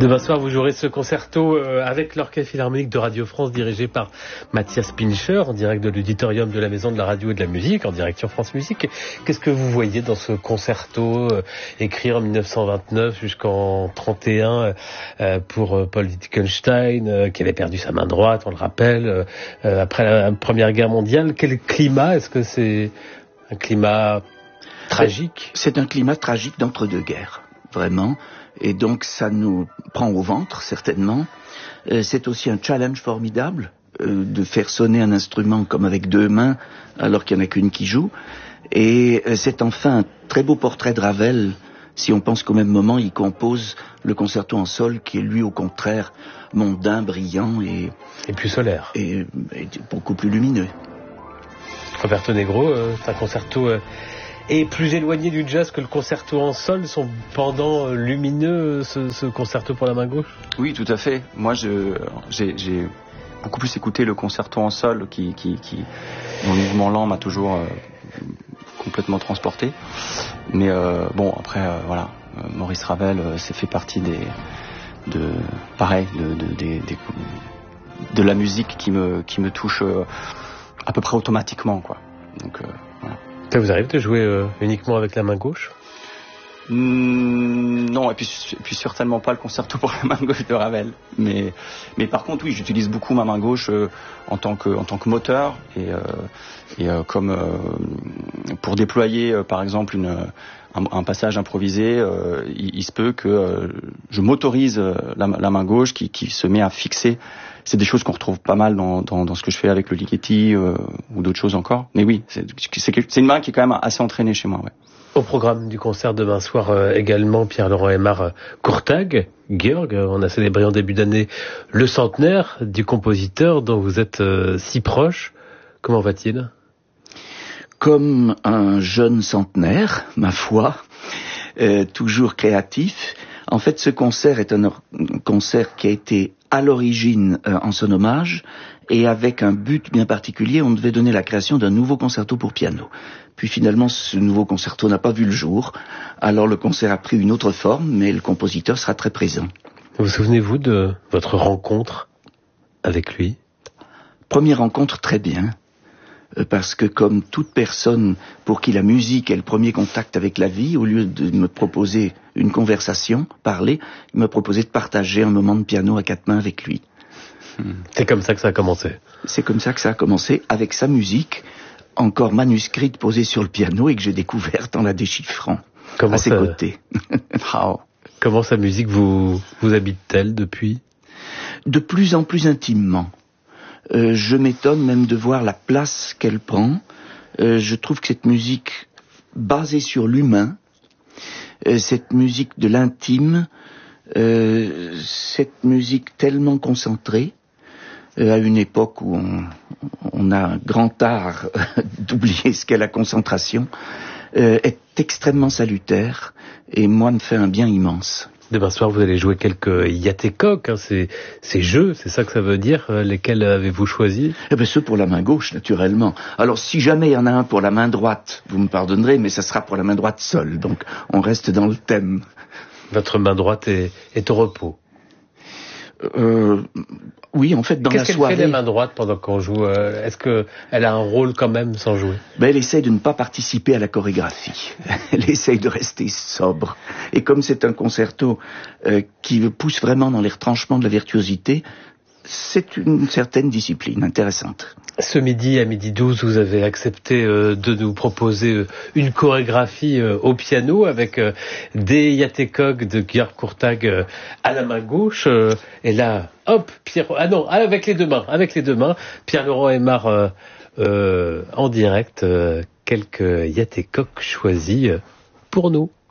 Demain soir, vous jouerez ce concerto avec l'Orchestre Philharmonique de Radio France dirigé par Mathias Pincher, en direct de l'auditorium de la Maison de la Radio et de la Musique, en direction France Musique. Qu'est-ce que vous voyez dans ce concerto écrit en 1929 jusqu'en 31 pour Paul Wittgenstein, qui avait perdu sa main droite, on le rappelle, après la Première Guerre mondiale. Quel climat? Est-ce que c'est un climat tragique? C'est un climat tragique d'entre-deux guerres, vraiment. Et donc ça nous prend au ventre, certainement. C'est aussi un challenge formidable de faire sonner un instrument comme avec deux mains, alors qu'il n'y en a qu'une qui joue. Et c'est enfin un très beau portrait de Ravel, si on pense qu'au même moment, il compose le concerto en sol, qui est lui, au contraire, mondain, brillant et plus solaire. Et beaucoup plus lumineux. Roberto Negro, c'est un concerto... Et plus éloigné du jazz que le concerto en sol, son pendant lumineux, ce concerto pour la main gauche? Oui, tout à fait. Moi, j'ai beaucoup plus écouté le concerto en sol, dont le mouvement lent m'a toujours complètement transporté. Mais bon, après, voilà, Maurice Ravel, c'est fait partie de la musique qui me touche à peu près automatiquement, quoi. Donc voilà. Ça vous arrive de jouer uniquement avec la main gauche? Non, et puis certainement pas le concerto pour la main gauche de Ravel. Mais par contre, oui, j'utilise beaucoup ma main gauche en tant que moteur et comme pour déployer, par exemple, un passage improvisé, il se peut que je m'autorise la main gauche qui se met à fixer. C'est des choses qu'on retrouve pas mal dans ce que je fais avec le Ligeti ou d'autres choses encore. Mais oui, c'est une main qui est quand même assez entraînée chez moi. Ouais. Au programme du concert demain soir également, Pierre-Laurent Aimard, Courtag, Georg. On a célébré en début d'année le centenaire du compositeur dont vous êtes si proche. Comment va-t-il? Comme un jeune centenaire, ma foi, toujours créatif. En fait, ce concert est un concert qui a été à l'origine en son hommage et avec un but bien particulier. On devait donner la création d'un nouveau concerto pour piano. Puis finalement, ce nouveau concerto n'a pas vu le jour. Alors le concert a pris une autre forme, mais le compositeur sera très présent. Vous souvenez-vous de votre rencontre avec lui? Première rencontre très bien. Parce que comme toute personne pour qui la musique est le premier contact avec la vie, au lieu de me proposer une conversation, parler, il m'a proposé de partager un moment de piano à quatre mains avec lui. C'est comme ça que ça a commencé? C'est comme ça que ça a commencé, avec sa musique, encore manuscrite, posée sur le piano et que j'ai découverte en la déchiffrant à ses côtés. Comment sa musique vous habite-t-elle depuis? De plus en plus intimement. Je m'étonne même de voir la place qu'elle prend. Je trouve que cette musique basée sur l'humain, cette musique de l'intime, cette musique tellement concentrée, à une époque où on a un grand art d'oublier ce qu'est la concentration, est extrêmement salutaire et moi me fait un bien immense. Demain soir, vous allez jouer quelques Yatécoq, ces jeux, c'est ça que ça veut dire. Lesquels avez-vous choisi? Ceux pour la main gauche, naturellement. Alors, si jamais il y en a un pour la main droite, vous me pardonnerez, mais ça sera pour la main droite seule. Donc, on reste dans le thème. Votre main droite est au repos? Oui, en fait, dans la soirée... Qu'est-ce qu'elle fait la main droite pendant qu'on joue? Est-ce qu'elle a un rôle quand même sans jouer? Elle essaye de ne pas participer à la chorégraphie. Elle essaye de rester sobre. Et comme c'est un concerto qui pousse vraiment dans les retranchements de la virtuosité, c'est une certaine discipline intéressante. Ce midi, à 12h, vous avez accepté de nous proposer une chorégraphie au piano avec des Yatécoq de Georg Courtag à la main gauche. Et là, hop, avec les deux mains, Pierre-Laurent Aimard en direct, quelques Yatécoq choisis pour nous.